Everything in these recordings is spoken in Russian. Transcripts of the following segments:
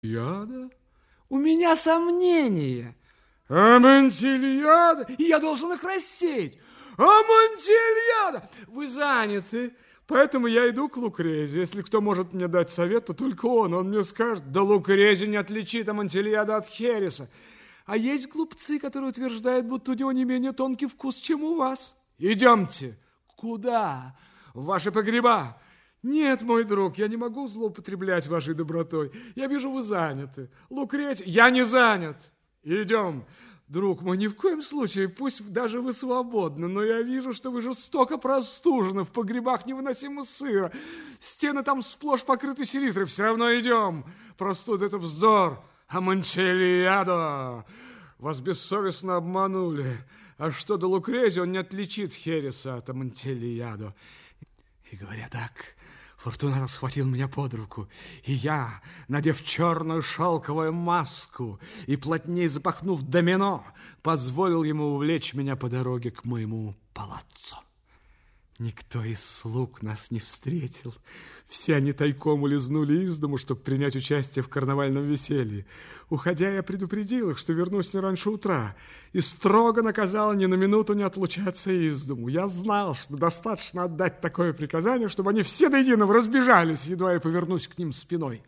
Яда? У меня сомнения. Амонтильяда? Я должен их рассеять. Амонтильяда! Вы заняты, поэтому я иду к Лукрезе. Если кто может мне дать совет, то только он. Он мне скажет, да Лукрези не отличит Амонтильяда от Хереса. А есть глупцы, которые утверждают, будто у него не менее тонкий вкус, чем у вас. Идемте. Куда? В ваши погреба. Нет, мой друг, я не могу злоупотреблять вашей добротой. Я вижу, вы заняты. Лукрезия, я не занят. Идем. Друг мой, ни в коем случае, пусть даже вы свободны, но я вижу, что вы жестоко простужены, в погребах невыносимо сыро. Стены там сплошь покрыты селитрой, все равно идем. Простуда — это вздор. Амонтильядо! Вас бессовестно обманули. А что до Лукрезии, он не отличит Хереса от Амонтильядо. И говоря так, Фортунато схватил меня под руку, и я, надев черную шелковую маску и плотнее запахнув домино, позволил ему увлечь меня по дороге к моему палаццо. Никто из слуг нас не встретил. Все они тайком улизнули из дому, чтобы принять участие в карнавальном веселье. Уходя, я предупредил их, что вернусь не раньше утра, и строго наказал ни на минуту не отлучаться из дому. Я знал, что достаточно отдать такое приказание, чтобы они все до единого разбежались, едва я повернусь к ним спиной.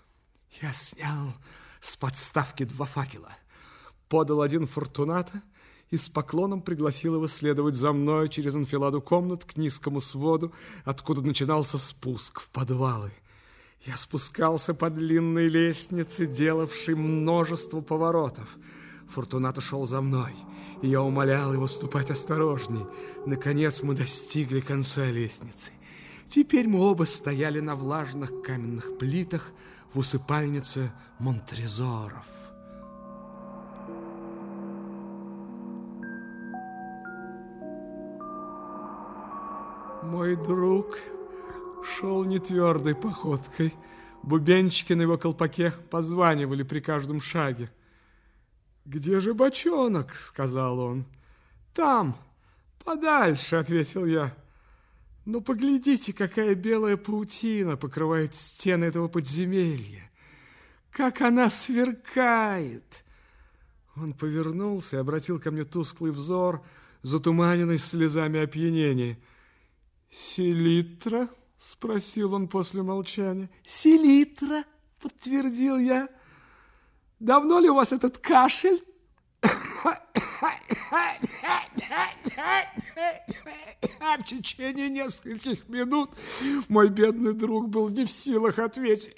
Я снял с подставки 2 факела, подал один Фортунато и с поклоном пригласил его следовать за мной через анфиладу комнат к низкому своду, откуда начинался спуск в подвалы. Я спускался по длинной лестнице, делавшей множество поворотов. Фортунато шел за мной, и я умолял его ступать осторожней. Наконец мы достигли конца лестницы. Теперь мы оба стояли на влажных каменных плитах в усыпальнице Монтрезоров. Мой друг шел нетвердой походкой. Бубенчики на его колпаке позванивали при каждом шаге. «Где же бочонок?» — сказал он. «Там, подальше», — ответил я. «Но поглядите, какая белая паутина покрывает стены этого подземелья. Как она сверкает!» Он повернулся и обратил ко мне тусклый взор, затуманенный слезами опьянения. «Селитра?» — спросил он после молчания. «Селитра», — подтвердил я. «Давно ли у вас этот кашель?» В течение нескольких минут мой бедный друг был не в силах ответить.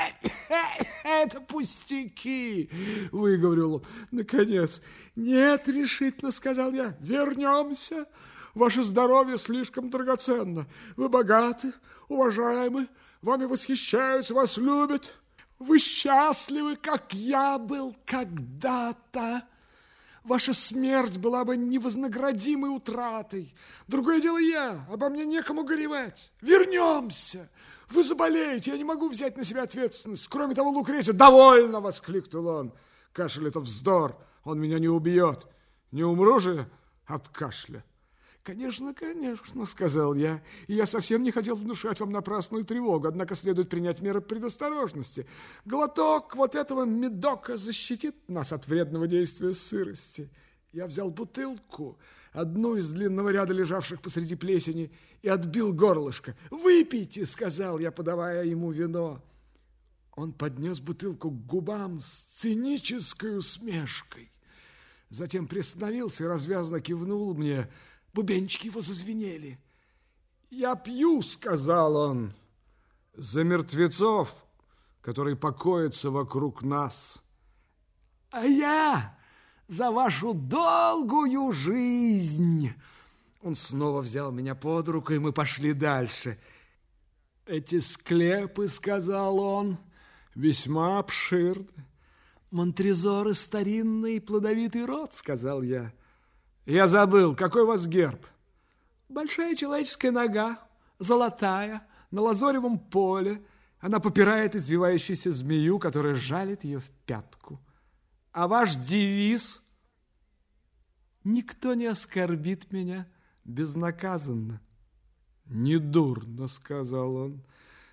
«Это пустяки», — выговорил он. Наконец, «Нет, решительно», — сказал я, — «вернемся. Ваше здоровье слишком драгоценно. Вы богаты, уважаемы, вами восхищаются, вас любят. Вы счастливы, как я был когда-то. Ваша смерть была бы невознаградимой утратой. Другое дело я, обо мне некому горевать. Вернемся. Вы заболеете, я не могу взять на себя ответственность. Кроме того, Лукрезия...» «Довольно!» — воскликнул он. «Кашель — это вздор, он меня не убьет. Не умру же от кашля». «Конечно, конечно», — сказал я, «и я совсем не хотел внушать вам напрасную тревогу, однако следует принять меры предосторожности. Глоток вот этого медока защитит нас от вредного действия сырости». Я взял бутылку, одну из длинного ряда лежавших посреди плесени, и отбил горлышко. «Выпейте», — сказал я, подавая ему вино. Он поднес бутылку к губам с цинической усмешкой. Затем приостановился и развязно кивнул мне. Бубенчики его зазвенели. «Я пью», — сказал он, — «за мертвецов, которые покоятся вокруг нас». «А я за вашу долгую жизнь». Он снова взял меня под руку, и мы пошли дальше. «Эти склепы», — сказал он, — «весьма обширны». «Монтрезоры — старинный и плодовитый род», — сказал я. «Я забыл, какой у вас герб?» «Большая человеческая нога, золотая, на лазоревом поле. Она попирает извивающуюся змею, которая жалит ее в пятку». «А ваш девиз?» «Никто не оскорбит меня безнаказанно». «Недурно», — сказал он.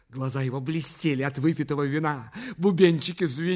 Глаза его блестели от выпитого вина, бубенчики звенели.